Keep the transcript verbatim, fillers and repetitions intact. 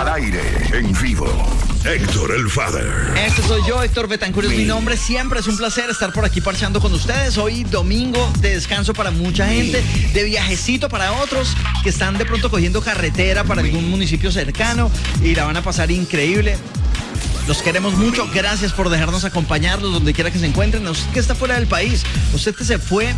aire, en vivo. Héctor el Father. Este soy yo, Héctor Betancur es mi nombre. Siempre es un placer estar por aquí parchando con ustedes. Hoy domingo de descanso para mucha gente, de viajecito para otros que están de pronto cogiendo carretera para algún municipio cercano y la van a pasar increíble. Los queremos mucho, gracias por dejarnos acompañarlos donde quiera que se encuentren. Usted que está fuera del país, usted que se fue